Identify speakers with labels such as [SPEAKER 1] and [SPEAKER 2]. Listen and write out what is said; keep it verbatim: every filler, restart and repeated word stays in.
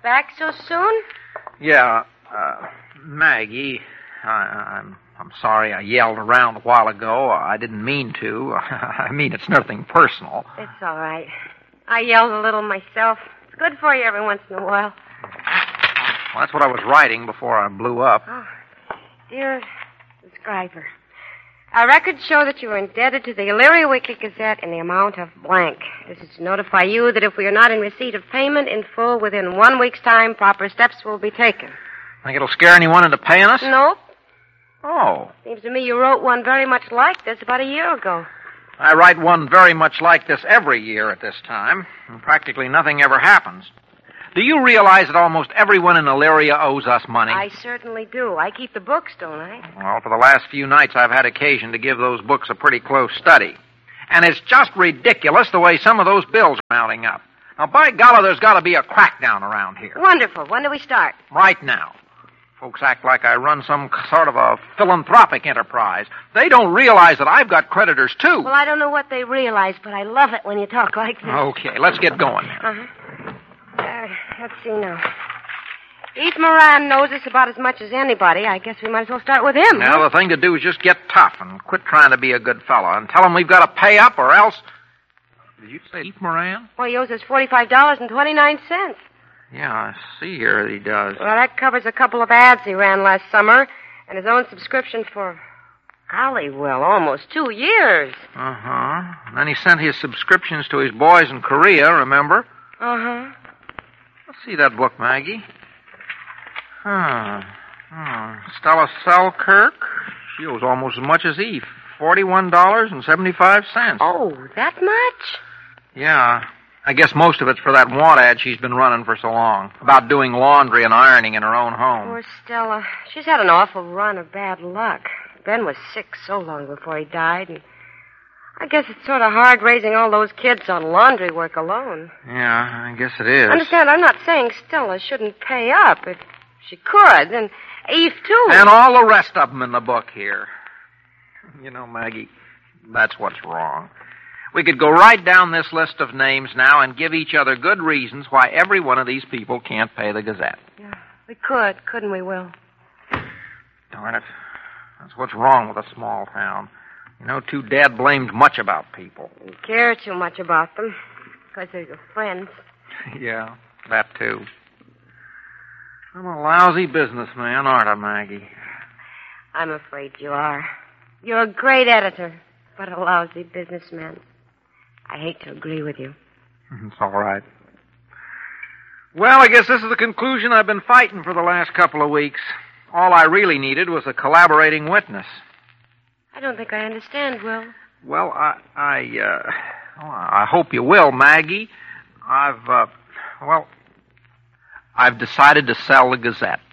[SPEAKER 1] Back so soon?
[SPEAKER 2] Yeah, uh, Maggie, I, I'm I'm sorry I yelled around a while ago. I didn't mean to. I mean, it's nothing personal.
[SPEAKER 1] It's all right. I yelled a little myself. It's good for you every once in a while.
[SPEAKER 2] Well, that's what I was writing before I blew up.
[SPEAKER 1] Oh, dear Scriber, our records show that you are indebted to the Elyria Weekly Gazette in the amount of blank. This is to notify you that if we are not in receipt of payment in full within one week's time, proper steps will be taken.
[SPEAKER 2] Think it'll scare anyone into paying us?
[SPEAKER 1] Nope.
[SPEAKER 2] Oh.
[SPEAKER 1] Seems to me you wrote one very much like this about a year ago.
[SPEAKER 2] I write one very much like this every year at this time, and practically nothing ever happens. Do you realize that almost everyone in Elyria owes us money?
[SPEAKER 1] I certainly do. I keep the books, don't I?
[SPEAKER 2] Well, for the last few nights, I've had occasion to give those books a pretty close study. And it's just ridiculous the way some of those bills are mounting up. Now, by golly, there's got to be a crackdown around here.
[SPEAKER 1] Wonderful. When do we start?
[SPEAKER 2] Right now. Folks act like I run some sort of a philanthropic enterprise. They don't realize that I've got creditors, too.
[SPEAKER 1] Well, I don't know what they realize, but I love it when you talk like this.
[SPEAKER 2] Okay, let's get going.
[SPEAKER 1] Uh-huh. Uh, let's see now. Eve Moran knows us about as much as anybody. I guess we might as well start with him.
[SPEAKER 2] Now,
[SPEAKER 1] huh?
[SPEAKER 2] the thing to do is just get tough and quit trying to be a good fellow and tell him we've got to pay up or else... Did you say Eve Moran?
[SPEAKER 1] Well, he owes us forty-five dollars and twenty-nine cents.
[SPEAKER 2] Yeah, I see here that he does.
[SPEAKER 1] Well, that covers a couple of ads he ran last summer and his own subscription for, golly, well, almost two years.
[SPEAKER 2] Uh-huh. And then he sent his subscriptions to his boys in Korea, remember?
[SPEAKER 1] Uh-huh.
[SPEAKER 2] Let's see that book, Maggie. Huh. Hmm. Stella Selkirk. She owes almost as much as Eve. forty-one dollars and seventy-five cents.
[SPEAKER 1] Oh, that much?
[SPEAKER 2] Yeah. I guess most of it's for that want ad she's been running for so long. About doing laundry and ironing in her own home.
[SPEAKER 1] Poor Stella. She's had an awful run of bad luck. Ben was sick so long before he died, and I guess it's sort of hard raising all those kids on laundry work alone.
[SPEAKER 2] Yeah, I guess it is.
[SPEAKER 1] Understand, I'm not saying Stella shouldn't pay up if she could, and Eve, too.
[SPEAKER 2] And all the rest of them in the book here. You know, Maggie, that's what's wrong. We could go right down this list of names now and give each other good reasons why every one of these people can't pay the Gazette.
[SPEAKER 1] Yeah, we could, couldn't we, Will?
[SPEAKER 2] Darn it. That's what's wrong with a small town. You know, too dad blamed much about people.
[SPEAKER 1] You care too much about them because they're your friends.
[SPEAKER 2] Yeah, that too. I'm a lousy businessman, aren't I, Maggie?
[SPEAKER 1] I'm afraid you are. You're a great editor, but a lousy businessman. I hate to agree with you.
[SPEAKER 2] It's all right. Well, I guess this is the conclusion I've been fighting for the last couple of weeks. All I really needed was a collaborating witness.
[SPEAKER 1] I don't think I understand, Will.
[SPEAKER 2] Well, I, I, uh, well, I hope you will, Maggie. I've, uh, well, I've decided to sell the Gazette.